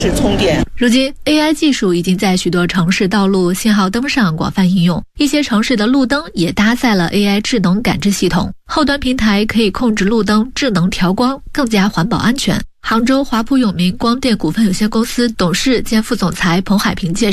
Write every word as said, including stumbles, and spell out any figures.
是充电。 如今 A I 技术已经在许多城市道路信号灯上广泛应用，一些城市的路灯也搭载了 A I 智能感知系统，后端平台可以控制路灯智能调光，更加环保安全。杭州华普永明光电股份有限公司董事兼副总裁彭海平介绍。